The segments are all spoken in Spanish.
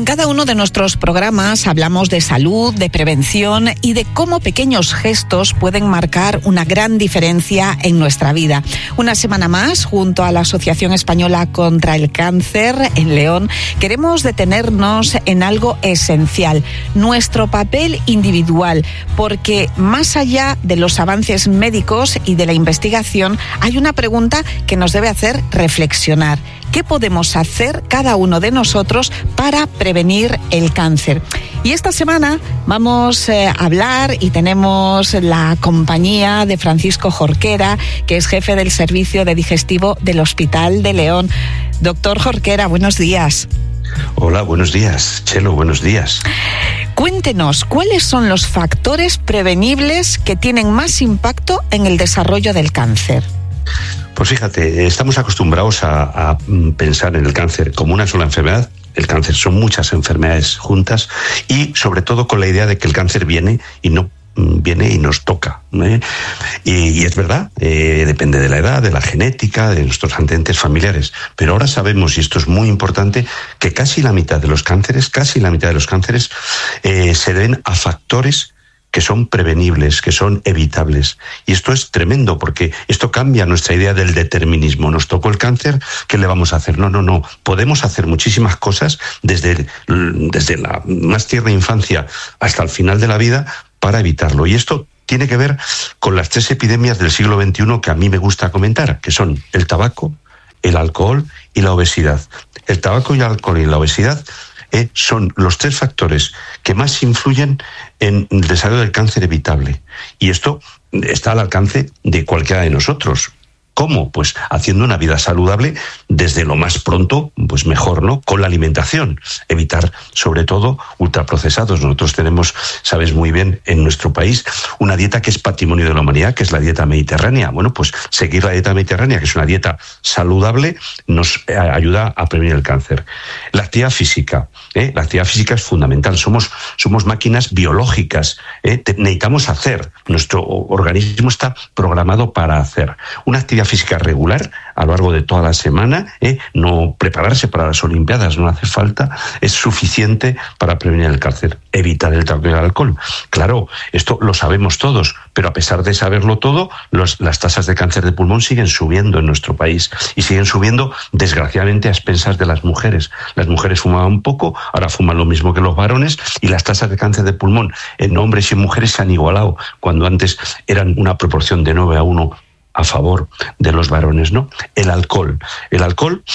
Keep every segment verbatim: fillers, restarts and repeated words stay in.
En cada uno de nuestros programas hablamos de salud, de prevención y de cómo pequeños gestos pueden marcar una gran diferencia en nuestra vida. Una semana más, junto a la Asociación Española contra el Cáncer en León, queremos detenernos en algo esencial, nuestro papel individual, porque más allá de los avances médicos y de la investigación, hay una pregunta que nos debe hacer reflexionar. ¿Qué podemos hacer cada uno de nosotros para prevenir el cáncer? Y esta semana vamos eh, a hablar y tenemos la compañía de Francisco Jorquera, que es jefe del servicio de digestivo del Hospital de León. Doctor Jorquera, buenos días. Hola, buenos días. Chelo, buenos días. Cuéntenos, ¿cuáles son los factores prevenibles que tienen más impacto en el desarrollo del cáncer? Pues fíjate, estamos acostumbrados a, a pensar en el cáncer como una sola enfermedad. El cáncer son muchas enfermedades juntas y sobre todo con la idea de que el cáncer viene y no viene y nos toca, ¿eh? y, y es verdad, eh, depende de la edad, de la genética, de nuestros antecedentes familiares, pero ahora sabemos, y esto es muy importante, que casi la mitad de los cánceres, casi la mitad de los cánceres eh, se deben a factores que son prevenibles, que son evitables. Y esto es tremendo, porque esto cambia nuestra idea del determinismo. Nos tocó el cáncer, ¿qué le vamos a hacer? No, no, no. Podemos hacer muchísimas cosas desde, desde la más tierna infancia hasta el final de la vida para evitarlo. Y esto tiene que ver con las tres epidemias del siglo veintiuno que a mí me gusta comentar, que son el tabaco, el alcohol y la obesidad. El tabaco y el alcohol y la obesidad Eh, son los tres factores que más influyen en el desarrollo del cáncer evitable. Y esto está al alcance de cualquiera de nosotros. ¿Cómo? Pues haciendo una vida saludable desde lo más pronto, pues mejor, ¿no? Con la alimentación. Evitar, sobre todo, ultraprocesados. Nosotros tenemos, sabes muy bien, en nuestro país, una dieta que es patrimonio de la humanidad, que es la dieta mediterránea. Bueno, pues seguir la dieta mediterránea, que es una dieta saludable, nos ayuda a prevenir el cáncer. La actividad física, ¿eh? La actividad física es fundamental. Somos, somos máquinas biológicas, ¿eh? Te, necesitamos hacer. Nuestro organismo está programado para hacer. Una actividad física regular a lo largo de toda la semana, ¿eh? No prepararse para las Olimpiadas no hace falta, es suficiente para prevenir el cáncer. Evitar el tabaco y el alcohol. Claro, esto lo sabemos todos, pero a pesar de saberlo todo, los, las tasas de cáncer de pulmón siguen subiendo en nuestro país y siguen subiendo, desgraciadamente, a expensas de las mujeres. Las mujeres fumaban poco, ahora fuman lo mismo que los varones y las tasas de cáncer de pulmón en hombres y en mujeres se han igualado, cuando antes eran una proporción de nueve a uno a favor de los varones, ¿no? El alcohol. El alcohol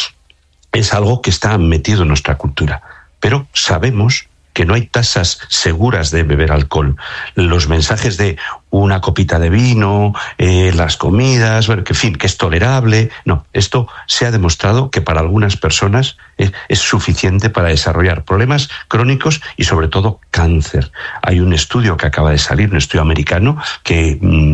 es algo que está metido en nuestra cultura, pero sabemos que no hay tasas seguras de beber alcohol. Los mensajes de una copita de vino, eh, las comidas, bueno, que en fin, que es tolerable. No, esto se ha demostrado que para algunas personas es, es suficiente para desarrollar problemas crónicos y sobre todo cáncer. Hay un estudio que acaba de salir, un estudio americano, que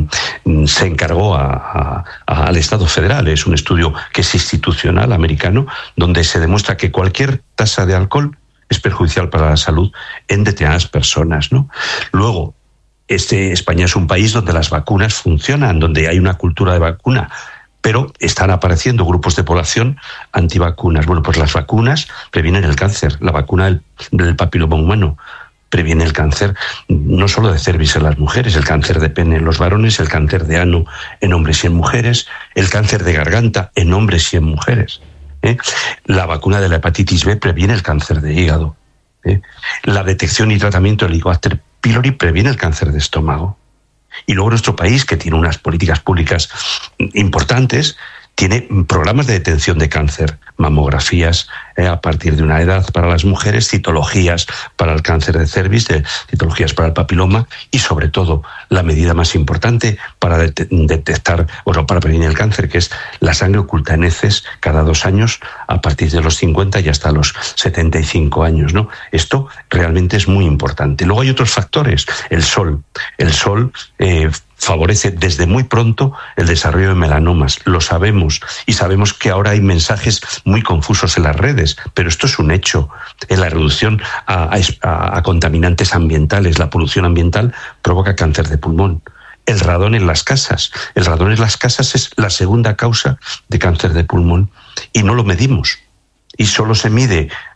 mm, se encargó a, a, a, al Estado federal. Es un estudio que es institucional americano, donde se demuestra que cualquier tasa de alcohol es perjudicial para la salud en determinadas personas, ¿no? Luego, este, España es un país donde las vacunas funcionan, donde hay una cultura de vacuna, pero están apareciendo grupos de población antivacunas. Bueno, pues las vacunas previenen el cáncer. La vacuna del, del papiloma humano previene el cáncer no solo de cervix en las mujeres, el cáncer de pene en los varones, el cáncer de ano en hombres y en mujeres, el cáncer de garganta en hombres y en mujeres. ¿Eh? La vacuna de la hepatitis B previene el cáncer de hígado. ¿Eh? La detección y tratamiento del Helicobacter pylori previene el cáncer de estómago. Y luego nuestro país, que tiene unas políticas públicas importantes, tiene programas de detención de cáncer, mamografías eh, a partir de una edad para las mujeres, citologías para el cáncer de cervix, de, citologías para el papiloma y sobre todo la medida más importante para det- detectar, bueno, para prevenir el cáncer, que es la sangre oculta en heces cada dos años a partir de los cincuenta y hasta los setenta y cinco años, ¿no? Esto realmente es muy importante. Luego hay otros factores, el sol. El sol eh, favorece desde muy pronto el desarrollo de melanomas, lo sabemos, y sabemos que ahora hay mensajes muy confusos en las redes, pero esto es un hecho. En la reducción a, a, a contaminantes ambientales, la polución ambiental provoca cáncer de pulmón. El radón en las casas, el radón en las casas es la segunda causa de cáncer de pulmón y no lo medimos. Y solo se mide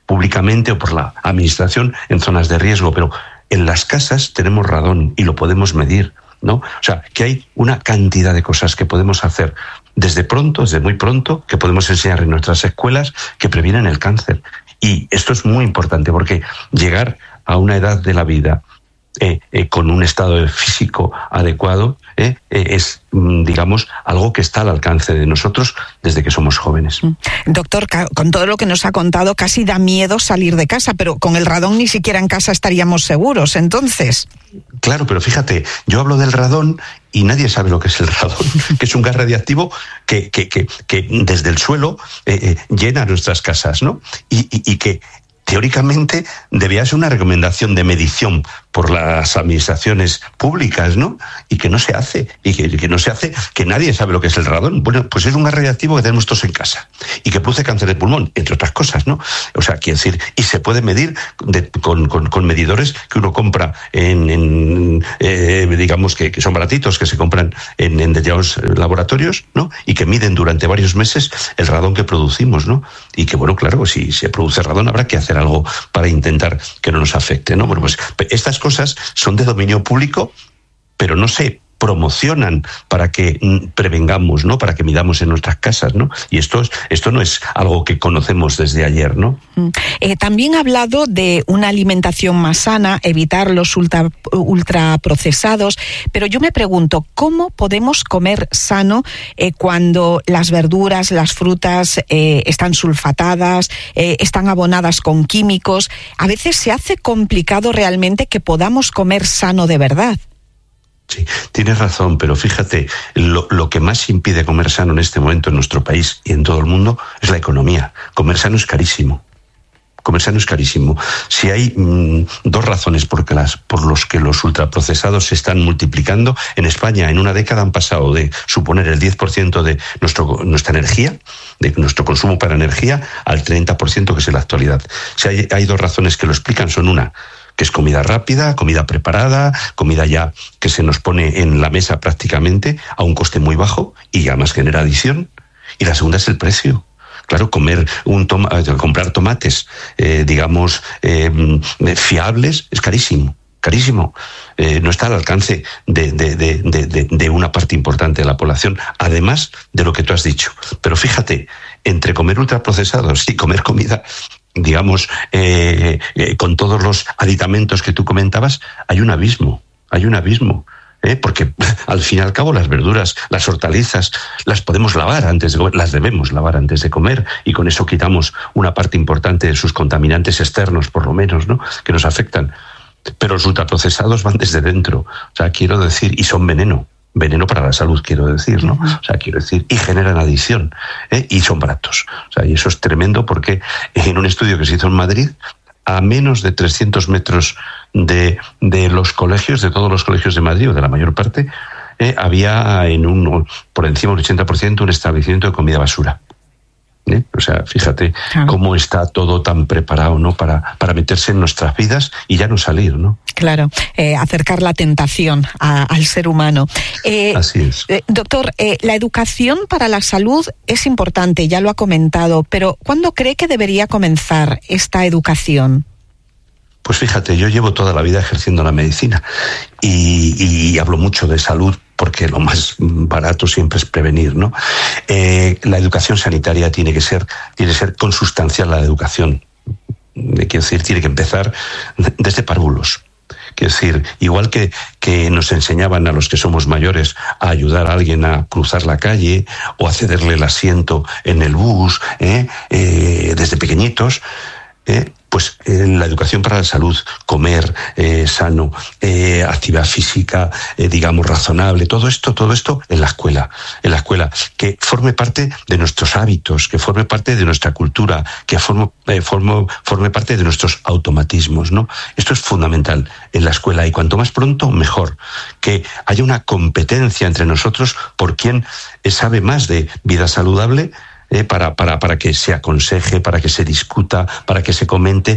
públicamente o por la administración en zonas de riesgo, pero en las casas tenemos radón y lo podemos medir, ¿no? O sea, que hay una cantidad de cosas que podemos hacer desde pronto, desde muy pronto, que podemos enseñar en nuestras escuelas que previenen el cáncer. Y esto es muy importante porque llegar a una edad de la vida Eh, eh, con un estado físico adecuado, eh, eh, es, digamos, algo que está al alcance de nosotros desde que somos jóvenes. Doctor, con todo lo que nos ha contado, casi da miedo salir de casa, pero con el radón ni siquiera en casa estaríamos seguros, entonces. Claro, pero fíjate, yo hablo del radón y nadie sabe lo que es el radón, que es un gas radiactivo que, que, que, que desde el suelo eh, eh, llena nuestras casas, ¿no? Y, y, y que teóricamente debía ser una recomendación de medición por las administraciones públicas, ¿no? Y que no se hace, y que, que no se hace, que nadie sabe lo que es el radón. Bueno, pues es un gas radiactivo que tenemos todos en casa y que produce cáncer de pulmón, entre otras cosas, ¿no? O sea, quiero decir, y se puede medir de, con, con, con medidores que uno compra en, en eh, digamos, que, que son baratitos, que se compran en, en determinados laboratorios, ¿no? Y que miden durante varios meses el radón que producimos, ¿no? Y que, bueno, claro, si se produce radón habrá que hacer algo para intentar que no nos afecte, ¿no? Bueno, pues estas cosas son de dominio público, pero no se promocionan para que prevengamos, ¿no? Para que midamos en nuestras casas, ¿no? Y esto, esto no es algo que conocemos desde ayer, ¿no? Eh, también ha hablado de una alimentación más sana, evitar los ultra, ultraprocesados, pero yo me pregunto, ¿cómo podemos comer sano eh, cuando las verduras, las frutas eh, están sulfatadas, eh, están abonadas con químicos? A veces se hace complicado realmente que podamos comer sano de verdad. Sí, tienes razón, pero fíjate, lo, lo que más impide comer sano en este momento en nuestro país y en todo el mundo es la economía. Comer sano es carísimo. Comer sano es carísimo. Si hay mmm, dos razones por, que las, por los que los ultraprocesados se están multiplicando, en España en una década han pasado de suponer el diez por ciento de nuestro, nuestra energía, de nuestro consumo para energía, al treinta por ciento que es en la actualidad. Si hay, hay dos razones que lo explican, son una, que es comida rápida, comida preparada, comida ya que se nos pone en la mesa prácticamente a un coste muy bajo y además genera adicción. Y la segunda es el precio. Claro, comer un toma, comprar tomates, eh, digamos, eh, fiables, es carísimo. Carísimo. Eh, no está al alcance de, de, de, de, de una parte importante de la población, además de lo que tú has dicho. Pero fíjate, entre comer ultraprocesados y comer comida, digamos, eh, eh, con todos los aditamentos que tú comentabas, hay un abismo, hay un abismo. ¿Eh? Porque al fin y al cabo las verduras, las hortalizas, las podemos lavar antes de comer, las debemos lavar antes de comer, y con eso quitamos una parte importante de sus contaminantes externos, por lo menos, ¿no? Que nos afectan. Pero los ultraprocesados van desde dentro, o sea, quiero decir, y son veneno. Veneno para la salud, quiero decir, ¿no? O sea, quiero decir, y generan adicción, ¿eh? Y son baratos. O sea, y eso es tremendo porque en un estudio que se hizo en Madrid, a menos de trescientos metros de, de los colegios, de todos los colegios de Madrid, o de la mayor parte, eh, había en un, por encima del ochenta por ciento un establecimiento de comida basura. ¿Eh? O sea, fíjate claro. Cómo está todo tan preparado, ¿no? Para, para meterse en nuestras vidas y ya no salir, ¿no? Claro, eh, acercar la tentación a, al ser humano. Eh, Así es. Eh, doctor, eh, la educación para la salud es importante, ya lo ha comentado, pero ¿cuándo cree que debería comenzar esta educación? Pues fíjate, yo llevo toda la vida ejerciendo la medicina y, y hablo mucho de salud porque lo más barato siempre es prevenir, ¿no? Eh, la educación sanitaria tiene que ser, tiene que ser consustancial a la educación. Quiero decir, tiene que empezar desde párvulos. Quiero decir, igual que, que nos enseñaban a los que somos mayores a ayudar a alguien a cruzar la calle o a cederle el asiento en el bus, ¿eh? Eh, desde pequeñitos, ¿eh? Pues eh, la educación para la salud, comer eh, sano, eh, actividad física, eh, digamos, razonable, todo esto, todo esto en la escuela, en la escuela, que forme parte de nuestros hábitos, que forme parte de nuestra cultura, que forme, eh, forme, forme parte de nuestros automatismos, ¿no? Esto es fundamental en la escuela y cuanto más pronto, mejor. Que haya una competencia entre nosotros por quién sabe más de vida saludable, Eh, para, para, para que se aconseje, para que se discuta, para que se comente,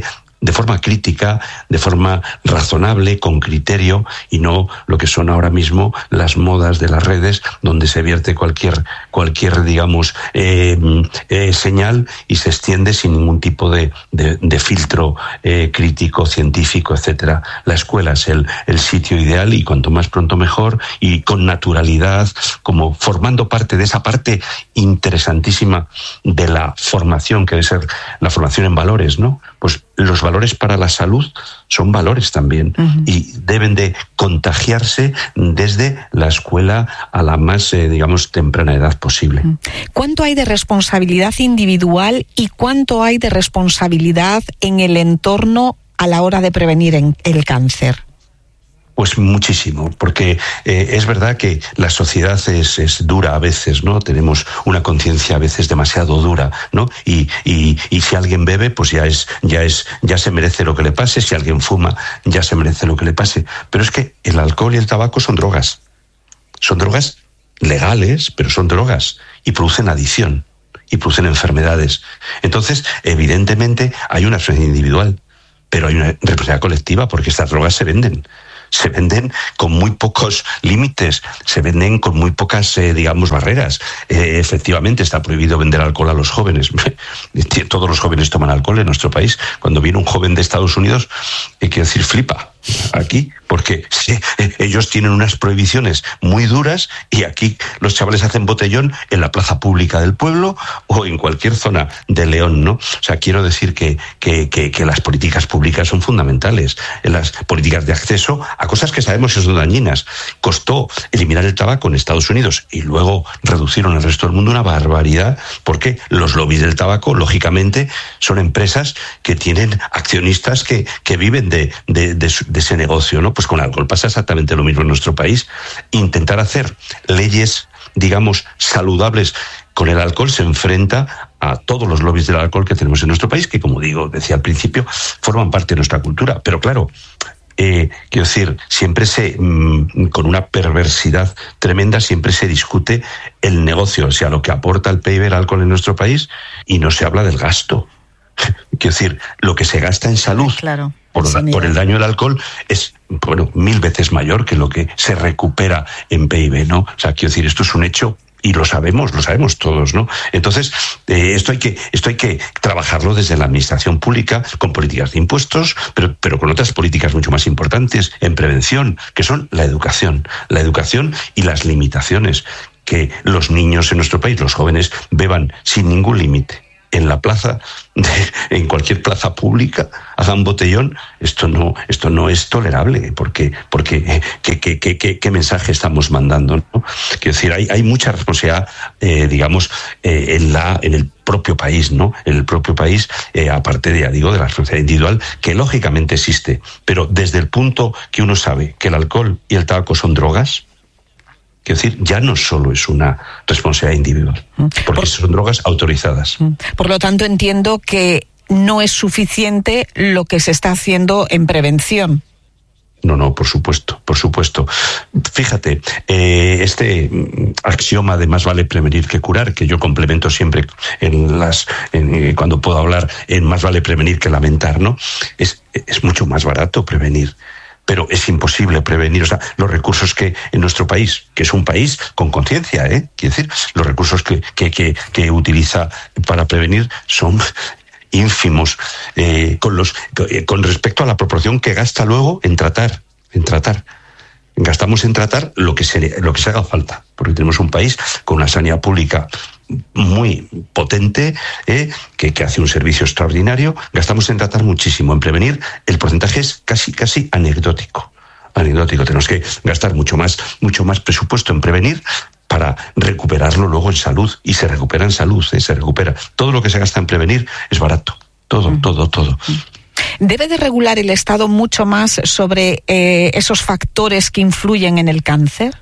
de forma crítica, de forma razonable, con criterio, y no lo que son ahora mismo las modas de las redes, donde se vierte cualquier, cualquier digamos, eh, eh, señal y se extiende sin ningún tipo de, de, de filtro eh, crítico, científico, etcétera. La escuela es el, el sitio ideal, y cuanto más pronto mejor, y con naturalidad, como formando parte de esa parte interesantísima de la formación, que debe ser la formación en valores, ¿no? Pues los valores para la salud son valores también, uh-huh. y deben de contagiarse desde la escuela a la más, eh, digamos, temprana edad posible. ¿Cuánto hay de responsabilidad individual y cuánto hay de responsabilidad en el entorno a la hora de prevenir el cáncer? Pues muchísimo, porque eh, es verdad que la sociedad es, es dura a veces, ¿no? Tenemos una conciencia a veces demasiado dura, ¿no? Y, y, y si alguien bebe, pues ya es, ya es, ya se merece lo que le pase. Si alguien fuma, ya se merece lo que le pase. Pero es que el alcohol y el tabaco son drogas. Son drogas legales, pero son drogas y producen adicción y producen enfermedades. Entonces, evidentemente, hay una responsabilidad individual, pero hay una responsabilidad colectiva, porque estas drogas se venden. Se venden con muy pocos límites, se venden con muy pocas, eh, digamos, barreras. Eh, efectivamente, está prohibido vender alcohol a los jóvenes. Todos los jóvenes toman alcohol en nuestro país. Cuando viene un joven de Estados Unidos, eh, quiero decir, flipa aquí, porque sí, ellos tienen unas prohibiciones muy duras, y aquí los chavales hacen botellón en la plaza pública del pueblo o en cualquier zona de León, ¿no? O sea, quiero decir que, que, que, que las políticas públicas son fundamentales. Las políticas de acceso a cosas que sabemos que son dañinas. Costó eliminar el tabaco en Estados Unidos y luego reducieron el resto del mundo una barbaridad, porque los lobbies del tabaco, lógicamente, son empresas que tienen accionistas que, que viven de, de, de, de ese negocio, ¿no? Pues con el alcohol pasa exactamente lo mismo en nuestro país. Intentar hacer leyes, digamos, saludables con el alcohol se enfrenta a todos los lobbies del alcohol que tenemos en nuestro país, que, como digo, decía al principio, forman parte de nuestra cultura. Pero claro, Eh, quiero decir, siempre se, mmm, con una perversidad tremenda, siempre se discute el negocio, o sea, lo que aporta el P I B el alcohol en nuestro país, y no se habla del gasto. Quiero decir, lo que se gasta en salud, claro, por, por el daño del alcohol es, bueno, mil veces mayor que lo que se recupera en P I B, ¿no? O sea, quiero decir, esto es un hecho. Y lo sabemos, lo sabemos todos, ¿no? Entonces, eh, esto hay que, esto hay que trabajarlo desde la administración pública, con políticas de impuestos, pero, pero con otras políticas mucho más importantes en prevención, que son la educación. La educación y las limitaciones. Que los niños en nuestro país, los jóvenes, beban sin ningún límite en la plaza, de, en cualquier plaza pública, hagan botellón. Esto no, esto no es tolerable, porque, porque eh, ¿qué, qué, qué, qué, qué mensaje estamos mandando, ¿no? Quiero decir, hay, hay mucha responsabilidad, eh, digamos, eh, en la, en el propio país, ¿no? En el propio país, eh, aparte de, ya digo, de la responsabilidad individual, que lógicamente existe, pero desde el punto que uno sabe que el alcohol y el tabaco son drogas. Quiero decir, ya no solo es una responsabilidad individual, porque Por, son drogas autorizadas. Por lo tanto, entiendo que no es suficiente lo que se está haciendo en prevención. No, no, por supuesto, por supuesto. Fíjate, eh, este axioma de más vale prevenir que curar, que yo complemento siempre en las, en, eh, cuando puedo hablar en más vale prevenir que lamentar, ¿no? Es, es mucho más barato prevenir. Pero es imposible prevenir, o sea, los recursos que en nuestro país, que es un país con conciencia, ¿eh? Quiero decir, los recursos que, que, que, que utiliza para prevenir son ínfimos, eh, con los, con respecto a la proporción que gasta luego en tratar, en tratar. Gastamos en tratar lo que se, lo que se haga falta, porque tenemos un país con una sanidad pública muy potente, eh, que, que hace un servicio extraordinario. Gastamos en tratar muchísimo. En prevenir, el porcentaje es casi, casi anecdótico. Anecdótico. Tenemos que gastar mucho más, mucho más presupuesto en prevenir para recuperarlo luego en salud. Y se recupera en salud, eh, se recupera. Todo lo que se gasta en prevenir es barato. Todo, mm. todo, todo. ¿Debe de regular el Estado mucho más sobre eh, esos factores que influyen en el cáncer?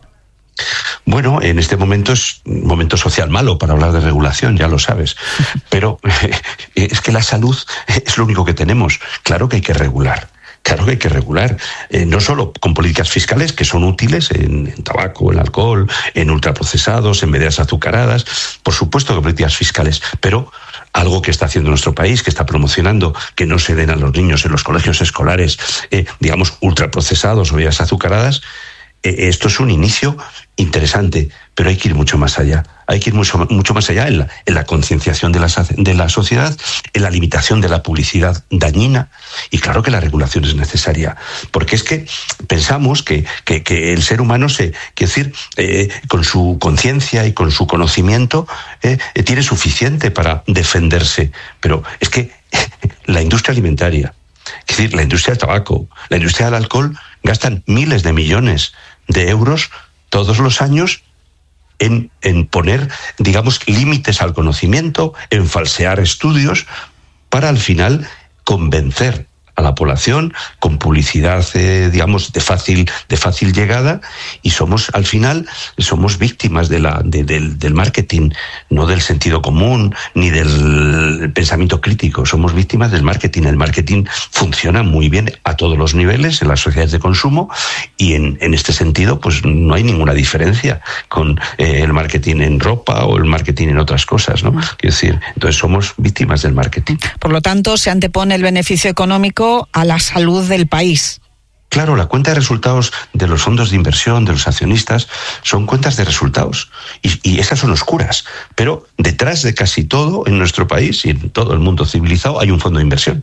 Bueno, en este momento es un momento social malo para hablar de regulación, ya lo sabes. Pero eh, es que la salud es lo único que tenemos. Claro que hay que regular. Claro que hay que regular, eh, no solo con políticas fiscales que son útiles en, en tabaco, en alcohol, en ultraprocesados, en bebidas azucaradas, por supuesto que políticas fiscales, pero algo que está haciendo nuestro país, que está promocionando que no se den a los niños en los colegios escolares, eh, digamos, ultraprocesados o bebidas azucaradas. Eh, esto es un inicio interesante, pero hay que ir mucho más allá. Hay que ir mucho, mucho más allá en la, en la concienciación de la, de la sociedad, en la limitación de la publicidad dañina, y claro que la regulación es necesaria, porque es que pensamos que, que, que el ser humano, se, quiero decir, eh, con su conciencia y con su conocimiento, eh, eh, tiene suficiente para defenderse, pero es que la industria alimentaria, es decir, la industria del tabaco, la industria del alcohol, gastan miles de millones de euros todos los años en, en poner, digamos, límites al conocimiento, en falsear estudios, para al final convencer a la población con publicidad, eh, digamos, de fácil, de fácil llegada, y somos, al final, somos víctimas de la, de, del, del marketing, no del sentido común, ni del pensamiento crítico. Somos víctimas del marketing. El marketing funciona muy bien a todos los niveles en las sociedades de consumo, y en, en este sentido, pues no hay ninguna diferencia con eh, el marketing en ropa o el marketing en otras cosas, ¿no? Quiero decir, entonces somos víctimas del marketing. Por lo tanto, se antepone el beneficio económico a la salud del país. Claro, la cuenta de resultados de los fondos de inversión, de los accionistas, son cuentas de resultados. Y, y esas son oscuras. Pero detrás de casi todo en nuestro país y en todo el mundo civilizado hay un fondo de inversión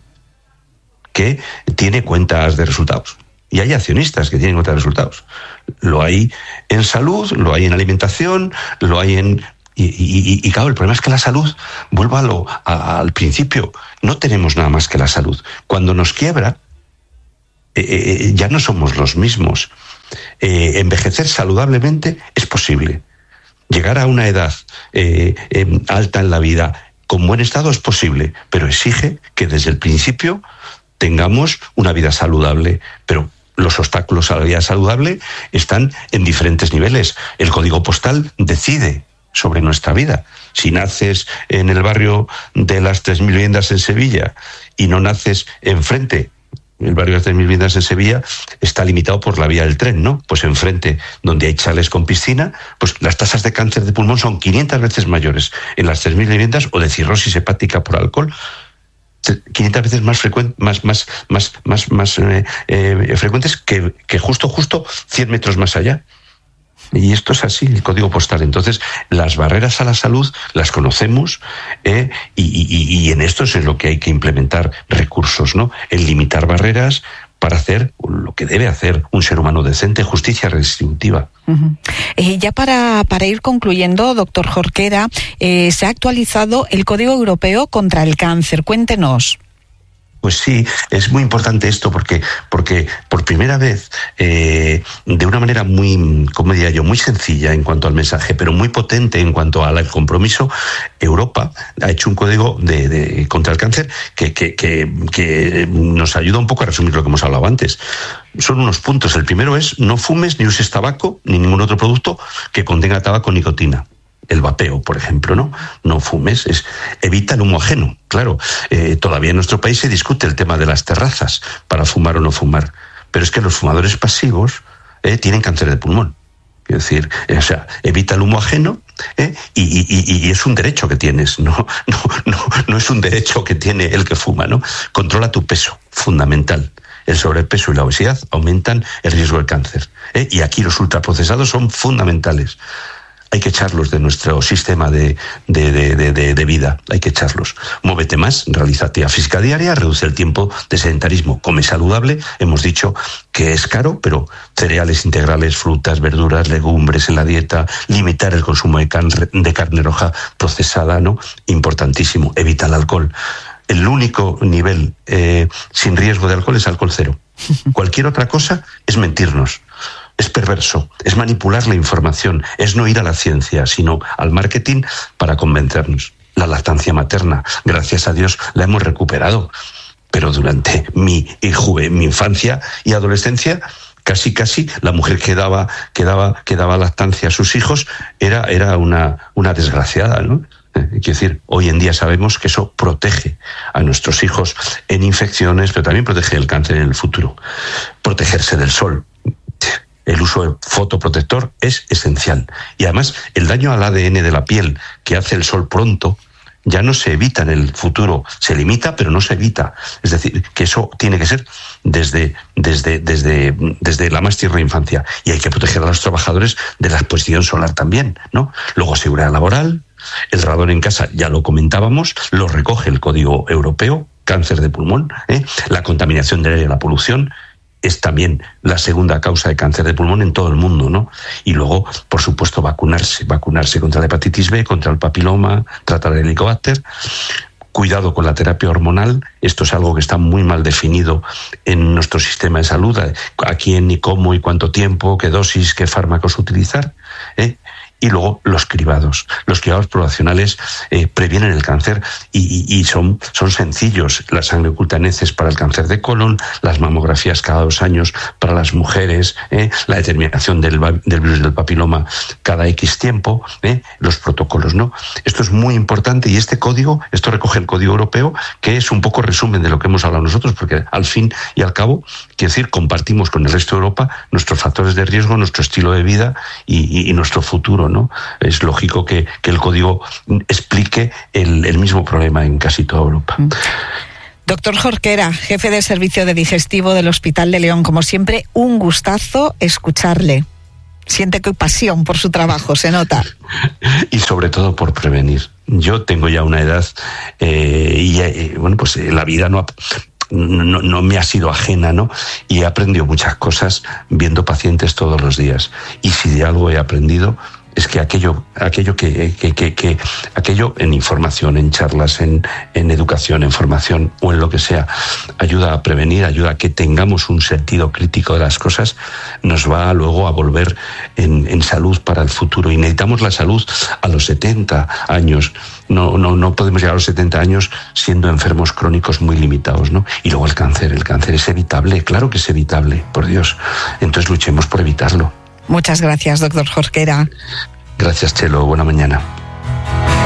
que tiene cuentas de resultados. Y hay accionistas que tienen cuentas de resultados. Lo hay en salud, lo hay en alimentación, lo hay en... Y, y, y claro, el problema es que la salud, vuelvo a lo, a, al principio, no tenemos nada más que la salud. Cuando nos quiebra, eh, eh, ya no somos los mismos. Eh, envejecer saludablemente es posible. Llegar a una edad eh, eh, alta en la vida con buen estado es posible, pero exige que desde el principio tengamos una vida saludable. Pero los obstáculos a la vida saludable están en diferentes niveles. El código postal decide sobre nuestra vida. Si naces en el barrio de las tres mil viviendas en Sevilla y no naces enfrente, el barrio de las tres mil viviendas en Sevilla está limitado por la vía del tren, ¿no? Pues enfrente, donde hay chalés con piscina, pues las tasas de cáncer de pulmón son quinientas veces mayores en las tres mil viviendas, o de cirrosis hepática por alcohol quinientas veces más frecuentes, más, más, más, más, más eh, eh, frecuentes que, que justo, justo cien metros más allá. Y esto es así, el código postal. Entonces, las barreras a la salud las conocemos, eh, y, y, y en esto es en lo que hay que implementar recursos, ¿no? En limitar barreras para hacer lo que debe hacer un ser humano decente, justicia redistributiva. Uh-huh. Eh, ya para, para ir concluyendo, doctor Jorquera, eh, se ha actualizado el Código Europeo contra el Cáncer. Cuéntenos. Pues sí, es muy importante esto porque, porque por primera vez, eh, de una manera muy, como diría yo, muy sencilla en cuanto al mensaje, pero muy potente en cuanto al compromiso, Europa ha hecho un código de, de, contra el cáncer que, que, que, que nos ayuda un poco a resumir lo que hemos hablado antes. Son unos puntos. El primero es: no fumes ni uses tabaco ni ningún otro producto que contenga tabaco o nicotina. El vapeo, por ejemplo, ¿no? No fumes, es evita el humo ajeno. Claro, eh, todavía en nuestro país se discute el tema de las terrazas para fumar o no fumar, pero es que los fumadores pasivos eh, tienen cáncer de pulmón. Es decir, eh, o sea, evita el humo ajeno, eh, y, y, y es un derecho que tienes, no, no, no, no es un derecho que tiene el que fuma, ¿no? Controla tu peso, fundamental. El sobrepeso y la obesidad aumentan el riesgo del cáncer, eh, y aquí los ultraprocesados son fundamentales. Hay que echarlos de nuestro sistema de, de, de, de, de vida, hay que echarlos. Muévete más, realiza actividad física diaria, reduce el tiempo de sedentarismo, come saludable. Hemos dicho que es caro, pero cereales integrales, frutas, verduras, legumbres en la dieta, limitar el consumo de carne, de carne roja procesada, ¿no? Importantísimo. Evita el alcohol. El único nivel eh, sin riesgo de alcohol es alcohol cero. Cualquier otra cosa es mentirnos. Es perverso, es manipular la información, es no ir a la ciencia, sino al marketing para convencernos. La lactancia materna, gracias a Dios, la hemos recuperado. Pero durante mi, mi infancia y adolescencia, casi casi la mujer que daba, que daba, que daba lactancia a sus hijos era, era una, una desgraciada, ¿no? Quiero decir, hoy en día sabemos que eso protege a nuestros hijos en infecciones, pero también protege el cáncer en el futuro. Protegerse del sol. El uso de fotoprotector es esencial. Y además, el daño al A D N de la piel que hace el sol pronto ya no se evita en el futuro, se limita, pero no se evita. Es decir, que eso tiene que ser desde, desde, desde, desde la más tierna infancia. Y hay que proteger a los trabajadores de la exposición solar también, ¿no? Luego, seguridad laboral, el radón en casa, ya lo comentábamos, lo recoge el Código Europeo, cáncer de pulmón, ¿eh? La contaminación del aire, la polución, es también la segunda causa de cáncer de pulmón en todo el mundo, ¿no? Y luego, por supuesto, vacunarse, vacunarse contra la hepatitis B, contra el papiloma, tratar el helicobacter. Cuidado con la terapia hormonal, esto es algo que está muy mal definido en nuestro sistema de salud, a quién y cómo y cuánto tiempo, qué dosis, qué fármacos utilizar, ¿eh? Y luego los cribados. Los cribados poblacionales eh, previenen el cáncer y, y, y son, son sencillos. La sangre oculta en heces para el cáncer de colon, las mamografías cada dos años para las mujeres, eh, la determinación del, del virus del papiloma cada X tiempo, eh, los protocolos, ¿no? Esto es muy importante y este código, esto recoge el Código Europeo, que es un poco resumen de lo que hemos hablado nosotros, porque al fin y al cabo, quiero decir, compartimos con el resto de Europa nuestros factores de riesgo, nuestro estilo de vida y, y, y nuestro futuro, ¿no? Es lógico que, que el código explique el, el mismo problema en casi toda Europa. Doctor Jorquera, jefe de servicio de digestivo del Hospital de León, como siempre, un gustazo escucharle. Siente que hay pasión por su trabajo, se nota. Y sobre todo por prevenir. Yo tengo ya una edad eh, y eh, bueno, pues eh, la vida no ha... No, no me ha sido ajena, ¿no? Y he aprendido muchas cosas viendo pacientes todos los días. Y si de algo he aprendido es que aquello, aquello que, que, que, que aquello en información, en charlas, en, en educación, en formación o en lo que sea, ayuda a prevenir, ayuda a que tengamos un sentido crítico de las cosas, nos va luego a volver en, en salud para el futuro. Y necesitamos la salud a los setenta años. No, no, no podemos llegar a los setenta años siendo enfermos crónicos muy limitados, ¿no? Y luego el cáncer, el cáncer es evitable, claro que es evitable, por Dios. Entonces luchemos por evitarlo. Muchas gracias, doctor Jorquera. Gracias, Chelo. Buena mañana.